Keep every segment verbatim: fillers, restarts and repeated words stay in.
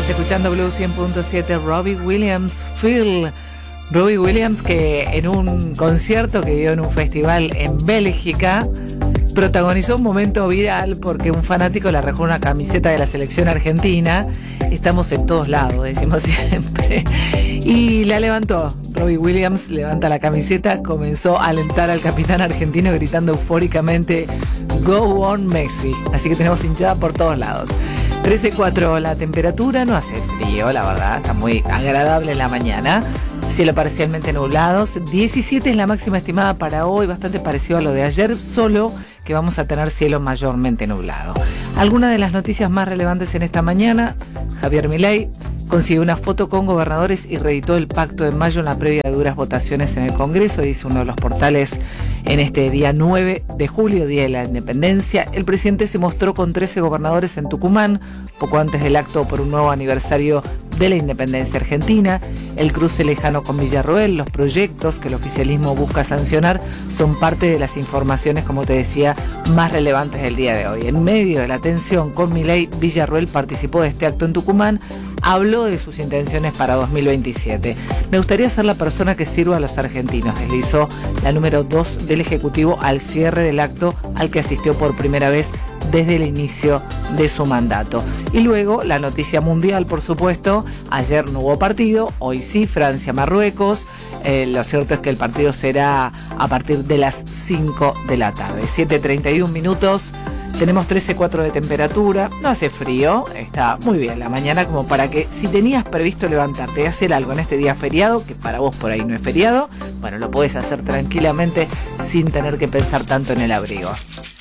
Estás escuchando Blue cien punto siete. Robbie Williams, Phil. Robbie Williams, que en un concierto que dio en un festival en Bélgica protagonizó un momento viral porque un fanático le arrojó una camiseta de la selección argentina. Estamos en todos lados, decimos siempre. Y la levantó. Robbie Williams levanta la camiseta, comenzó a alentar al capitán argentino gritando eufóricamente "Go on Messi". Así que tenemos hinchada por todos lados. trece cuatro la temperatura, no hace frío, la verdad, está muy agradable en la mañana. Cielo parcialmente nublados. diecisiete es la máxima estimada para hoy, bastante parecido a lo de ayer, solo que vamos a tener cielo mayormente nublado. Algunas de las noticias más relevantes en esta mañana: Javier Milei consiguió una foto con gobernadores y reeditó el pacto de mayo en la previa de duras votaciones en el Congreso, dice uno de los portales. En este día nueve de julio, Día de la Independencia, el presidente se mostró con trece gobernadores en Tucumán, poco antes del acto por un nuevo aniversario de la independencia argentina. El cruce lejano con Villarroel, los proyectos que el oficialismo busca sancionar son parte de las informaciones, como te decía, más relevantes del día de hoy. En medio de la tensión con Milei, Villarroel participó de este acto en Tucumán, habló de sus intenciones para dos mil veintisiete. Me gustaría ser la persona que sirva a los argentinos, deslizó la número dos del Ejecutivo al cierre del acto al que asistió por primera vez desde el inicio de su mandato. Y luego la noticia mundial, por supuesto. Ayer no hubo partido, hoy sí, Francia-Marruecos. Eh, lo cierto es que el partido será a partir de las cinco de la tarde. siete treinta y un minutos. Tenemos trece cuatro de temperatura, no hace frío, está muy bien la mañana como para que si tenías previsto levantarte y hacer algo en este día feriado, que para vos por ahí no es feriado, bueno, lo podés hacer tranquilamente sin tener que pensar tanto en el abrigo.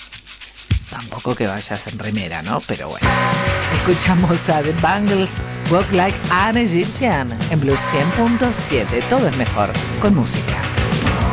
Tampoco que vayas en remera, ¿no? Pero bueno. Escuchamos a The Bangles, Walk Like an Egyptian, en Blue cien punto siete. Todo es mejor con música.